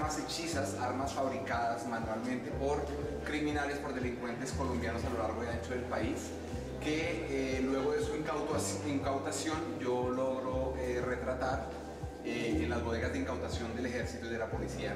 armas hechizas, armas fabricadas manualmente por criminales, por delincuentes colombianos a lo largo y ancho del país, que luego de su incautación yo logro retratar en las bodegas de incautación del Ejército y de la Policía.